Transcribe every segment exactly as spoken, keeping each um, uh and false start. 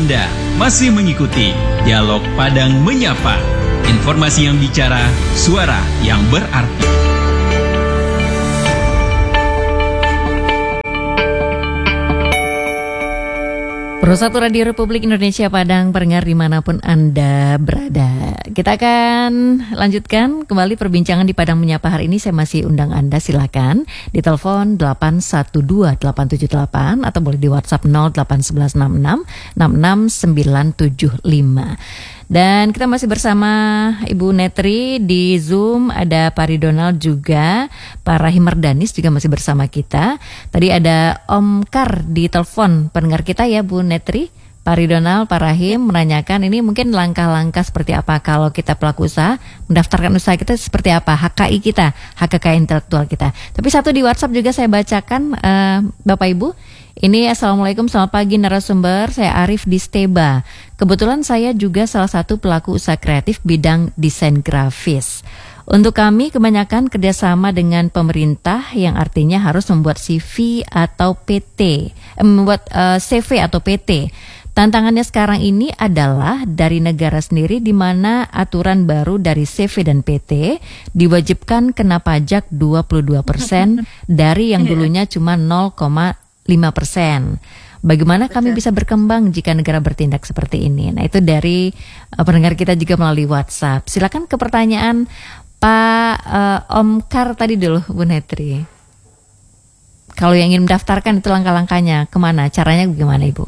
Anda masih mengikuti Dialog Padang Menyapa. Informasi yang bicara, suara yang berarti. Persatu Radio Republik Indonesia Padang, pendengar dimanapun Anda berada. Kita akan lanjutkan kembali perbincangan di Padang Menyapa hari ini. Saya masih undang Anda, silakan di telepon delapan satu dua delapan tujuh delapan atau boleh di WhatsApp nol delapan satu satu enam enam enam enam sembilan tujuh lima. Dan kita masih bersama Ibu Netri di Zoom, ada Pak Ridonald juga, Pak Rahim Merdanis juga masih bersama kita. Tadi ada Om Kar di telepon pendengar kita ya Bu Netri. Pak Ridonald, Pak Rahim menanyakan ini mungkin langkah-langkah seperti apa kalau kita pelaku usaha, mendaftarkan usaha kita seperti apa, H K I kita, hak kekayaan intelektual kita. Tapi satu di WhatsApp juga saya bacakan, uh, Bapak Ibu. Ini Assalamualaikum, selamat pagi narasumber, saya Arif di Steba. Kebetulan saya juga salah satu pelaku usaha kreatif bidang desain grafis. Untuk kami kebanyakan kerjasama dengan pemerintah yang artinya harus membuat C V atau P T, eh, membuat uh, C V atau P T. Tantangannya sekarang ini adalah dari negara sendiri di mana aturan baru dari C V dan P T diwajibkan kena pajak dua puluh dua persen dari yang dulunya cuma nol koma lima persen. Bagaimana kami bisa berkembang jika negara bertindak seperti ini? Nah, itu dari uh, pendengar kita juga melalui WhatsApp. Silakan ke pertanyaan Pak uh, Om Kar tadi dulu, Bu Netri. Kalau yang ingin mendaftarkan itu langkah-langkahnya kemana? Caranya bagaimana, Ibu?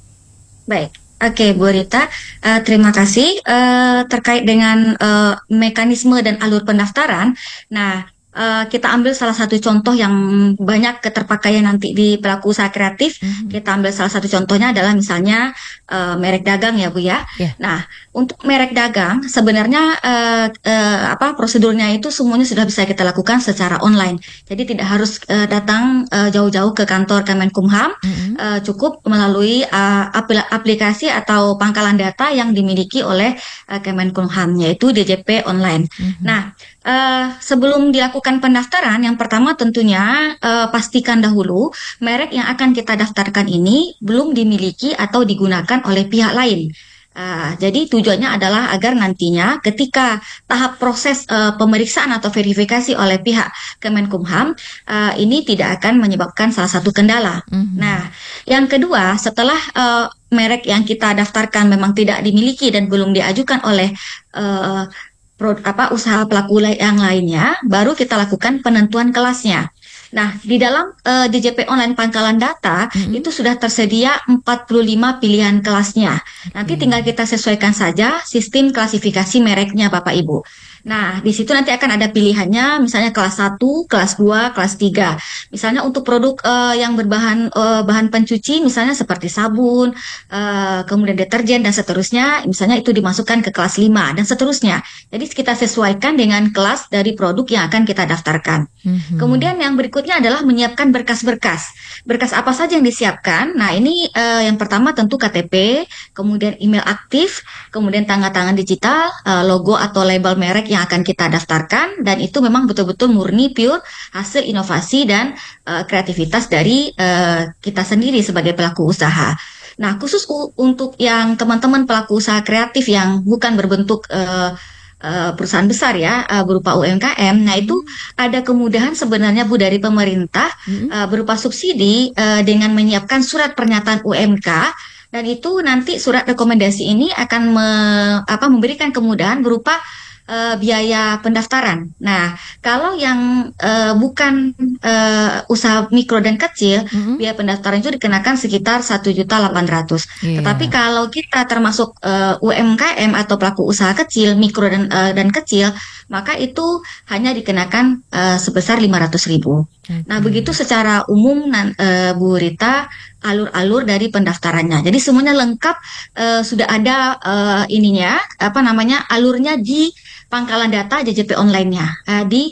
Baik. Oke, Bu Rita, uh, terima kasih uh, terkait dengan uh, mekanisme dan alur pendaftaran. Nah, Uh, kita ambil salah satu contoh yang banyak keterpakaian nanti di pelaku usaha kreatif. Mm-hmm. Kita ambil salah satu contohnya adalah misalnya uh, merek dagang ya Bu ya. Yeah. Nah, untuk merek dagang sebenarnya uh, uh, apa prosedurnya itu semuanya sudah bisa kita lakukan secara online. Jadi tidak harus uh, datang uh, jauh-jauh ke kantor Kemenkumham. Mm-hmm. uh, cukup melalui uh, apl- aplikasi atau pangkalan data yang dimiliki oleh uh, Kemenkumham, yaitu D J P online. Mm-hmm. Nah, Uh, sebelum dilakukan pendaftaran, yang pertama tentunya uh, pastikan dahulu merek yang akan kita daftarkan ini belum dimiliki atau digunakan oleh pihak lain. Uh, jadi tujuannya adalah agar nantinya ketika tahap proses uh, pemeriksaan atau verifikasi oleh pihak Kemenkumham uh, ini tidak akan menyebabkan salah satu kendala. Mm-hmm. Nah, yang kedua, setelah uh, merek yang kita daftarkan memang tidak dimiliki dan belum diajukan oleh uh, apa usaha pelaku yang lainnya, baru kita lakukan penentuan kelasnya. Nah, di dalam uh, D J P online pangkalan data mm-hmm. itu sudah tersedia empat puluh lima pilihan kelasnya. Nanti mm-hmm. tinggal kita sesuaikan saja sistem klasifikasi mereknya Bapak Ibu. Nah, di situ nanti akan ada pilihannya, misalnya kelas satu, kelas dua, kelas tiga. Misalnya untuk produk uh, yang berbahan uh, bahan pencuci, misalnya seperti sabun, uh, kemudian deterjen dan seterusnya, misalnya itu dimasukkan ke kelas lima dan seterusnya. Jadi kita sesuaikan dengan kelas dari produk yang akan kita daftarkan. Mm-hmm. Kemudian yang berikutnya adalah menyiapkan berkas-berkas. Berkas apa saja yang disiapkan? Nah, ini uh, yang pertama tentu K T P, kemudian email aktif, kemudian tanda tangan digital, uh, logo atau label merek yang akan kita daftarkan, dan itu memang betul-betul murni pure hasil inovasi dan uh, kreativitas dari uh, kita sendiri sebagai pelaku usaha. Nah, khusus u- untuk yang teman-teman pelaku usaha kreatif yang bukan berbentuk uh, uh, perusahaan besar ya, uh, berupa U M K M, nah itu ada kemudahan sebenarnya Bu dari pemerintah hmm. uh, berupa subsidi uh, dengan menyiapkan surat pernyataan U M K. Dan itu nanti surat rekomendasi ini akan me, apa, memberikan kemudahan berupa uh, biaya pendaftaran. Nah, kalau yang uh, bukan uh, usaha mikro dan kecil, mm-hmm. biaya pendaftaran itu dikenakan sekitar satu juta delapan ratus ribu. Yeah. Tetapi kalau kita termasuk uh, U M K M atau pelaku usaha kecil, mikro dan uh, dan kecil, maka itu hanya dikenakan uh, sebesar lima ratus ribu. Okay. Nah, begitu secara umum uh, Bu Rita alur-alur dari pendaftarannya. Jadi semuanya lengkap, uh, sudah ada uh, ininya, apa namanya, alurnya di pangkalan data D J P online-nya, uh, di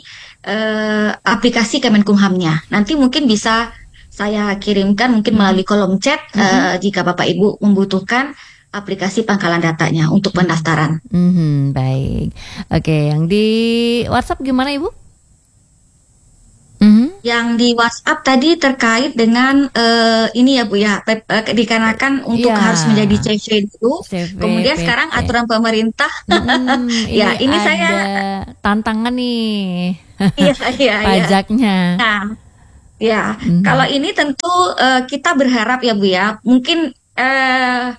uh, aplikasi Kemenkumhamnya. Nanti mungkin bisa saya kirimkan mungkin melalui kolom chat mm-hmm. uh, jika Bapak Ibu membutuhkan aplikasi pangkalan datanya untuk pendaftaran. Mm-hmm, baik. Oke, yang di WhatsApp gimana Ibu? Mm-hmm. Yang di WhatsApp tadi terkait dengan eh, ini ya Bu ya, P- eh, dikarenakan untuk Iya, harus menjadi C V dulu. C V, Kemudian P sekarang T. aturan pemerintah, Mm-mm, ini ya ini ada saya, tantangan nih iya iya iya. pajaknya. Nah, ya kalau Mhm. ini tentu eh, kita berharap ya Bu ya, mungkin eh,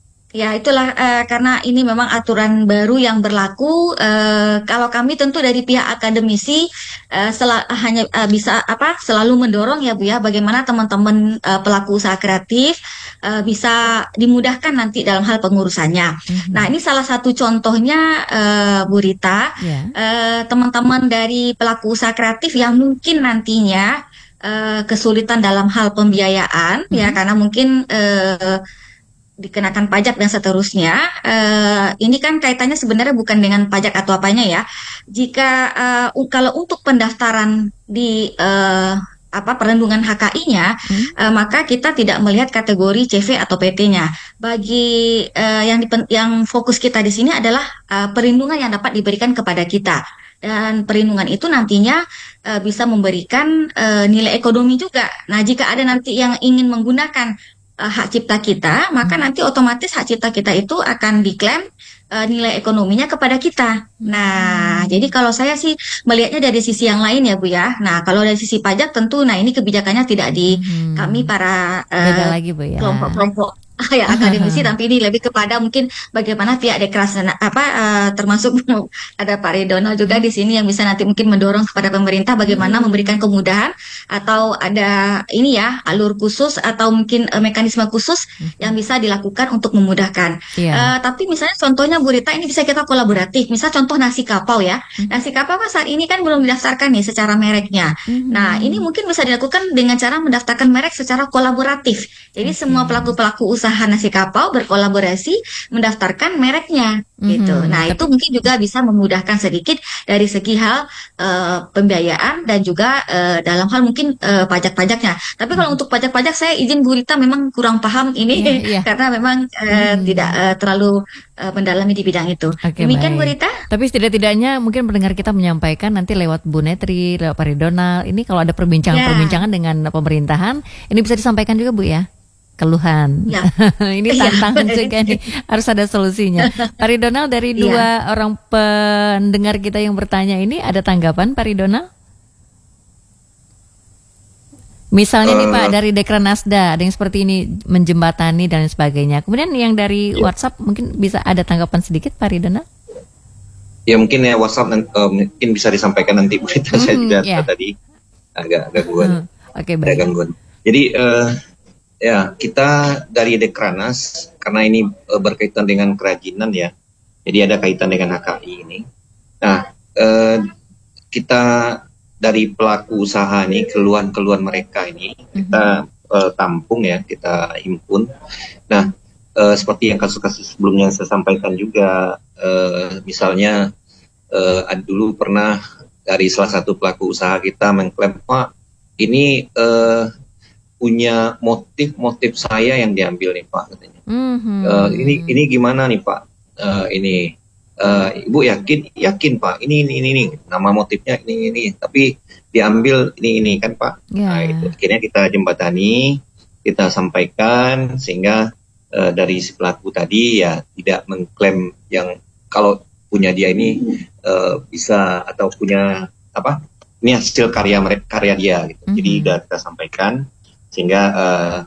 ya itulah eh, karena ini memang aturan baru yang berlaku. Eh, kalau kami tentu dari pihak akademisi eh, sela- hanya eh, bisa apa selalu mendorong ya Bu ya, bagaimana teman-teman eh, pelaku usaha kreatif eh, bisa dimudahkan nanti dalam hal pengurusannya. Nah, Mhm. ini salah satu contohnya eh, Bu Rita, Ya. eh, teman-teman dari pelaku usaha kreatif yang mungkin nantinya eh, kesulitan dalam hal pembiayaan ya, Mhm. karena mungkin eh, dikenakan pajak dan seterusnya. Eh, ini kan kaitannya sebenarnya bukan dengan pajak atau apanya ya. Jika eh, u- kalau untuk pendaftaran di eh, apa perlindungan H K I-nya, Mhm. eh, maka kita tidak melihat kategori C V atau P T-nya. Bagi eh, yang dipen- yang fokus kita di sini adalah eh, perlindungan yang dapat diberikan kepada kita. Dan perlindungan itu nantinya eh, bisa memberikan eh, nilai ekonomi juga. Nah, jika ada nanti yang ingin menggunakan eh, hak cipta kita, maka Mhm. nanti otomatis hak cipta kita itu akan diklaim eh, nilai ekonominya kepada kita. Nah, jadi Hmm. kalau saya sih melihatnya dari sisi yang lain ya Bu ya. Nah, kalau dari sisi pajak tentu, nah ini kebijakannya tidak di kami Mhm. para Beda eh, lagi Bu ya. kelompok-kelompok ya akademisi, tapi ini lebih kepada mungkin bagaimana pihak deklarasi apa eh, termasuk ada Pak Ridonal juga di sini yang bisa nanti mungkin mendorong kepada pemerintah bagaimana memberikan Mhm. kemudahan atau ada ini ya alur khusus atau mungkin eh, mekanisme khusus yang Mhm. bisa dilakukan untuk memudahkan. Iya. Eh, tapi misalnya contohnya Bu Rita ini bisa kita kolaboratif. Misal contoh nasi kapau ya. Mhm. Nasi kapau kan saat ini kan belum didaftarkan nih secara mereknya. Nah, ini Mhm. mungkin bisa dilakukan dengan cara mendaftarkan merek secara kolaboratif. Jadi semua Oke. pelaku-pelaku usaha nasi kapau berkolaborasi mendaftarkan mereknya gitu. Mhm. Nah, itu Tapi mungkin juga bisa memudahkan sedikit dari segi hal eh, pembiayaan dan juga eh, dalam hal mungkin eh, pajak-pajaknya. Tapi kalau Mhm. untuk pajak-pajak saya izin Bu Rita memang kurang paham ini Iya, iya. karena memang eh, tidak Mhm. eh, terlalu eh, mendalami di bidang itu. Oke, Demikian Bu baik. Rita. Tapi setidak-tidaknya mungkin pendengar kita menyampaikan nanti lewat Bu Netri, lewat Pak Ridonal. Ini kalau ada Ya, perbincangan-perbincangan dengan pemerintahan, ini bisa disampaikan juga Bu ya. Keluhan. ya, Ini ya, tantangan juga nih, harus ada solusinya. Pak Ridonal, dari iya. dua orang pendengar kita yang bertanya ini, ada tanggapan Pak Ridonal? Misalnya nih Pak, Eh, dari Dekranasda ada yang seperti ini menjembatani dan lain sebagainya. Kemudian yang dari ya, WhatsApp mungkin bisa ada tanggapan sedikit Pak Ridonal? ya mungkin ya WhatsApp nan- eh, mungkin bisa disampaikan nanti berita saya Mhm, juga ya. tadi agak gangguan, Hmm, Oke, ada baik. gangguan. Jadi eh, ya kita dari Dekranas karena ini eh, berkaitan dengan kerajinan ya. Jadi ada kaitan dengan H K I ini. Nah, eh, kita dari pelaku usaha ini keluhan-keluhan mereka ini Mhm. kita eh, tampung ya, kita himpun. Nah, eh, seperti yang kasus-kasus sebelumnya saya sampaikan juga, eh, misalnya eh, ada dulu pernah dari salah satu pelaku usaha kita mengklaim, Pak, ini eh, punya motif-motif saya yang diambil nih Pak, katanya. Eh, ini Mhm. ini gimana nih Pak? Eh, ini eh, Ibu yakin? Yakin Pak. Ini ini ini, ini. Nama motifnya ini ini. Tapi diambil ini ini kan Pak. Nah itu Ya. akhirnya kita jembatani, kita sampaikan sehingga eh, dari si pelaku tadi ya tidak mengklaim yang kalau punya dia ini eh, bisa atau punya apa? Ini hasil karya mereka, karya dia gitu. Jadi Mhm. udah kita sampaikan sehingga eh,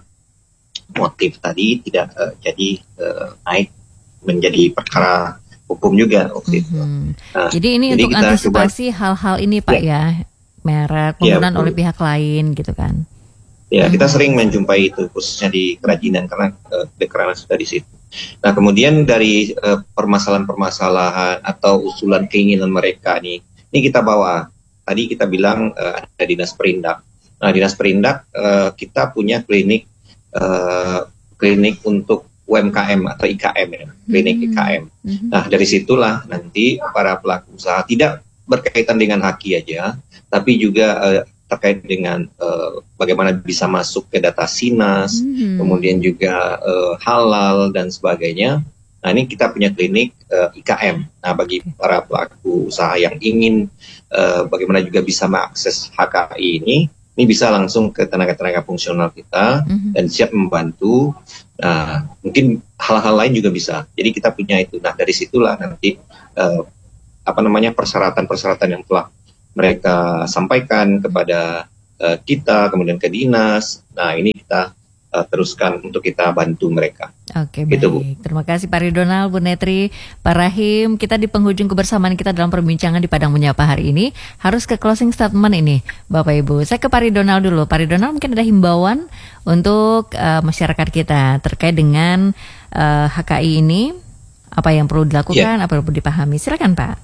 motif tadi tidak eh, jadi eh, naik menjadi perkara hukum juga waktu itu. Mhm. Nah, Jadi ini jadi untuk kita coba antisipasi hal-hal ini Pak ya, ya, merek ya penggunaan oleh betul. pihak lain gitu kan. Ya, kita Mhm. sering menjumpai itu khususnya di kerajinan karena eh, deklarasi sudah di situ. Nah, kemudian dari eh, permasalahan-permasalahan atau usulan keinginan mereka nih, ini kita bawa. Tadi kita bilang eh, ada dinas perindak. Nah, dinas perindak eh, kita punya klinik eh, klinik untuk U M K M atau I K M ya, klinik I K M. Mhm. Nah, dari situlah nanti para pelaku usaha tidak berkaitan dengan haki aja, tapi juga eh, terkait dengan eh, bagaimana bisa masuk ke data SINAS, Mhm. kemudian juga eh, halal dan sebagainya. Nah, ini kita punya klinik eh, I K M. Nah, bagi para pelaku usaha yang ingin eh, bagaimana juga bisa mengakses H K I ini, ini bisa langsung ke tenaga-tenaga fungsional kita mm-hmm. dan siap membantu. Nah, mungkin hal-hal lain juga bisa. Jadi kita punya itu. Nah, dari situlah nanti uh, apa namanya persyaratan-persyaratan yang telah mereka sampaikan kepada uh, kita, kemudian ke dinas. Nah, ini kita uh, teruskan untuk kita bantu mereka. Oke, gitu, baik. Bu. Terima kasih Pak Ridonal, Bu Netri, Pak Rahim. Kita di penghujung kebersamaan kita dalam perbincangan di Padang Menyapa hari ini harus ke closing statement ini, Bapak Ibu. Saya ke Pak Ridonal dulu. Pak Ridonal, mungkin ada himbauan untuk uh, masyarakat kita terkait dengan uh, H K I ini, apa yang perlu dilakukan, yeah. apa yang perlu dipahami. Silakan, Pak.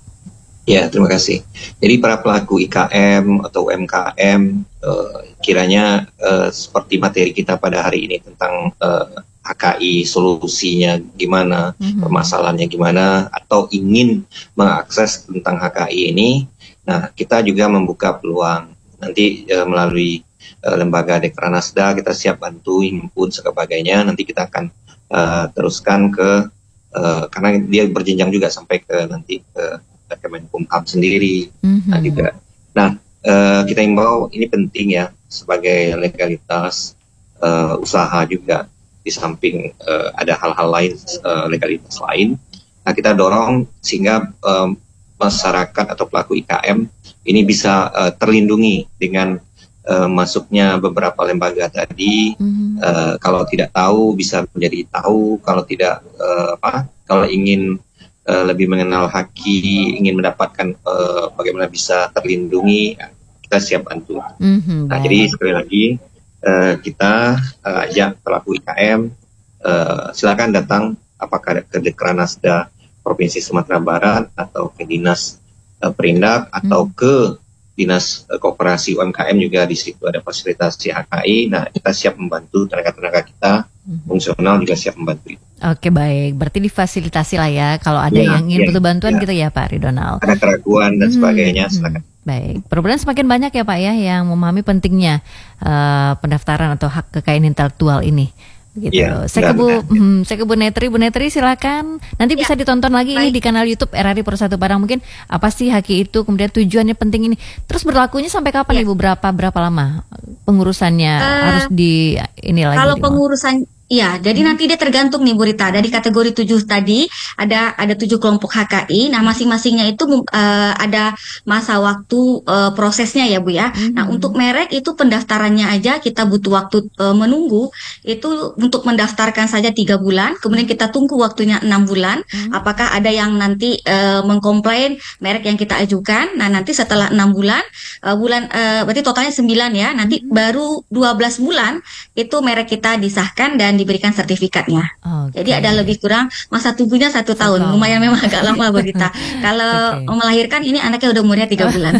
Ya, terima kasih. Jadi para pelaku I K M atau U M K M, uh, kiranya uh, seperti materi kita pada hari ini tentang uh, H K I, solusinya gimana, mm-hmm. permasalahannya gimana, atau ingin mengakses tentang H K I ini. Nah, kita juga membuka peluang nanti uh, melalui uh, lembaga Dekranasda, kita siap bantu, himpun, sebagainya. Nanti kita akan uh, teruskan ke, uh, karena dia berjenjang juga sampai ke nanti ke Kemenkumham sendiri. Mm-hmm. Nah, juga. Nah, uh, kita imbau ini penting ya sebagai legalitas uh, usaha juga. Di samping uh, ada hal-hal lain, uh, legalitas lain. Nah, kita dorong sehingga um, masyarakat atau pelaku I K M ini bisa uh, terlindungi dengan uh, masuknya beberapa lembaga tadi. Mm-hmm. Uh, kalau tidak tahu bisa menjadi tahu. Kalau tidak uh, apa? Kalau ingin uh, lebih mengenal haki, ingin mendapatkan uh, bagaimana bisa terlindungi, kita siap bantu. Mm-hmm, nah, baik. Jadi sekali lagi. Uh, kita uh, ajak pelaku I K M uh, silakan datang apakah ke Dekranasda Provinsi Sumatera Barat atau ke Dinas uh, Perindak hmm. atau ke Dinas uh, Koperasi U M K M, juga di situ ada fasilitasi H K I. Nah, kita siap membantu, tenaga-tenaga kita hmm. fungsional juga siap membantu itu. Oke, baik. Berarti difasilitasi lah ya kalau ada ya, yang ingin ya, butuh bantuan ya. Gitu ya Pak Ridonal. Ada keraguan dan hmm. sebagainya, silakan. Baik, perubahan semakin banyak ya Pak ya yang memahami pentingnya uh, pendaftaran atau hak kekayaan intelektual ini. Begitu. Ya, saya ke Bu, hmm, saya ke Bu Netri, Bu Netri silakan. Nanti ya. Bisa ditonton lagi Baik. Ini di kanal YouTube R R I Persatu Padang. Mungkin apa sih H K I itu, kemudian tujuannya penting ini. Terus berlakunya sampai kapan ya. Ibu? Berapa berapa lama pengurusannya uh, harus di ini lagi? Kalau pengurusan Iya, jadi hmm. nanti dia tergantung nih Bu Rita. Dari kategori tujuh tadi ada ada tujuh kelompok H K I. Nah, masing-masingnya itu uh, ada masa waktu uh, prosesnya ya Bu ya. Hmm. Nah, untuk merek itu pendaftarannya aja kita butuh waktu uh, menunggu. Itu untuk mendaftarkan saja tiga bulan. Kemudian kita tunggu waktunya enam bulan. Hmm. Apakah ada yang nanti uh, mengkomplain merek yang kita ajukan? Nah, nanti setelah enam bulan, uh, bulan uh, berarti totalnya sembilan ya. Nanti hmm. baru dua belas bulan itu merek kita disahkan dan diberikan sertifikatnya. Okay. Jadi ada lebih kurang masa tunggunya satu tahun. Satu. Lumayan memang agak lama Bu Rita. Kalau okay. melahirkan ini anaknya udah umurnya tiga bulan.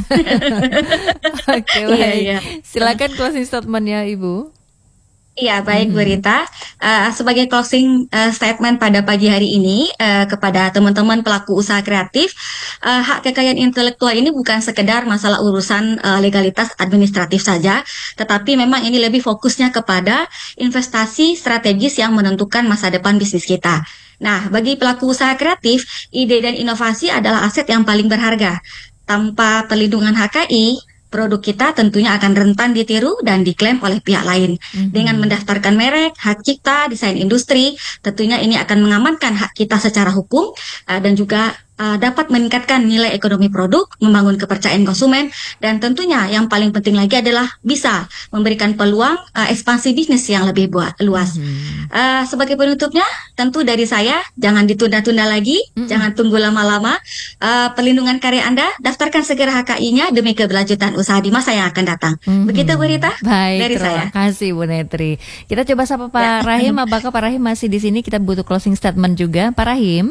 Oke, okay, baik. Iya, iya. Silakan closing statement-nya Ibu. Iya, baik Bu Rita. Uh, sebagai closing uh, statement pada pagi hari ini uh, kepada teman-teman pelaku usaha kreatif, uh, hak kekayaan intelektual ini bukan sekedar masalah urusan uh, legalitas administratif saja, tetapi memang ini lebih fokusnya kepada investasi strategis yang menentukan masa depan bisnis kita. Nah, bagi pelaku usaha kreatif, ide dan inovasi adalah aset yang paling berharga. Tanpa perlindungan H K I, produk kita tentunya akan rentan ditiru dan diklaim oleh pihak lain. Mm-hmm. Dengan mendaftarkan merek, hak cipta, desain industri, tentunya ini akan mengamankan hak kita secara hukum uh, dan juga uh, dapat meningkatkan nilai ekonomi produk, membangun kepercayaan konsumen, dan tentunya yang paling penting lagi adalah bisa memberikan peluang uh, ekspansi bisnis yang lebih buat, luas. Mm-hmm. Uh, sebagai penutupnya, tentu dari saya, jangan ditunda-tunda lagi, mm-hmm. jangan tunggu lama-lama. Uh, perlindungan karya Anda, daftarkan segera H K I-nya demi keberlanjutan usaha di masa yang akan datang. Mm-hmm. Begitu Bu Rita? Baik, dari terima saya. kasih Bu Netri. Kita coba sapa Pak ya. Rahim. Apakah Pak Rahim masih di sini? Kita butuh closing statement juga. Pak Rahim?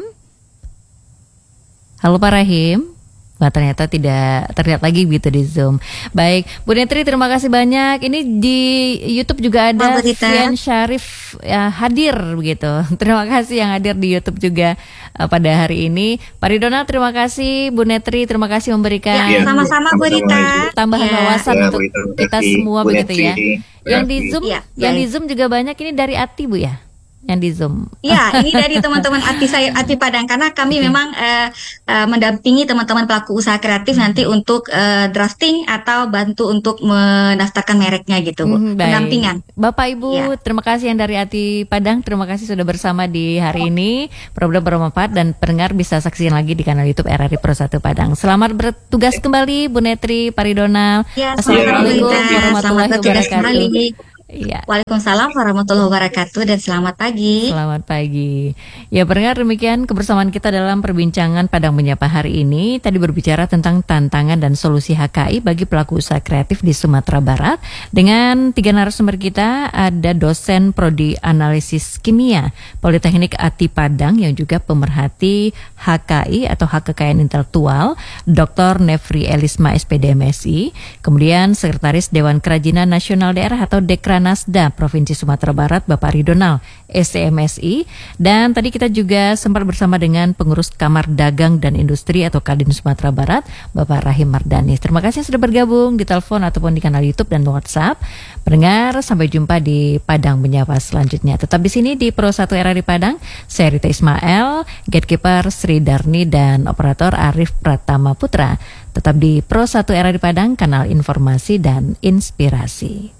Halo Pak Rahim? Wah, ternyata tidak terlihat lagi gitu di Zoom. Baik, Bu Netri terima kasih banyak. Ini di YouTube juga ada Fian Syarif ya, hadir begitu. Terima kasih yang hadir di YouTube juga uh, pada hari ini. Pak Ridonal terima kasih, Bu Netri terima kasih memberikan ya, sama-sama Bu Rita. Tambahan ya. wawasan ya, untuk kita semua Bu begitu Netri, ya. Yang di Zoom, ya, yang di Zoom juga banyak ini dari Ati Bu ya. yang di Zoom. Ya, ini dari teman-teman Ati saya Ati Padang karena kami memang uh, uh, mendampingi teman-teman pelaku usaha kreatif nanti untuk uh, drafting atau bantu untuk mendaftarkan mereknya gitu, Bu. Hmm, baik. Pendampingan. Bapak Ibu, Ya. terima kasih yang dari Ati Padang, terima kasih sudah bersama di hari ini. Program bermanfaat dan pendengar bisa saksikan lagi di kanal YouTube R R I Pro satu Padang. Selamat bertugas kembali Bu Netri, Pak Ridonal. Ya, Assalamualaikum warahmatullahi selamat bertugas wabarakatuh. kembali. Iya. Waalaikumsalam warahmatullahi wabarakatuh dan selamat pagi. Selamat pagi. Ya, pendengar, demikian kebersamaan kita dalam perbincangan Padang Menyapa hari ini. Tadi berbicara tentang tantangan dan solusi H K I bagi pelaku usaha kreatif di Sumatera Barat. Dengan tiga narasumber kita, ada dosen Prodi Analisis Kimia Politeknik Ati Padang yang juga pemerhati H K I atau hak kekayaan intelektual, Doktor Nefri Elisma S P D M S I, kemudian Sekretaris Dewan Kerajinan Nasional Daerah atau Dekranasda Provinsi Sumatera Barat, Bapak Ridonal S C M S I, dan tadi kita juga sempat bersama dengan Pengurus Kamar Dagang dan Industri atau Kadin Sumatera Barat, Bapak Rahim Mardani. Terima kasih sudah bergabung di telepon ataupun di kanal YouTube dan WhatsApp. Pendengar, sampai jumpa di Padang Menyapa selanjutnya. Tetap di sini di Pro satu R R I Padang. Saya Rita Ismail, Gatekeeper Sri Darni dan Operator Arif Pratama Putra. Tetap di Pro satu R R I Padang, kanal informasi dan inspirasi.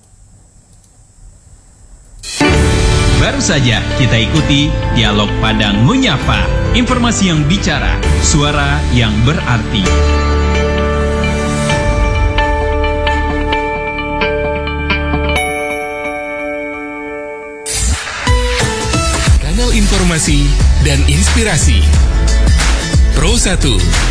Baru saja kita ikuti Dialog Padang Menyapa, informasi yang bicara, suara yang berarti. Kanal informasi dan inspirasi Pro satu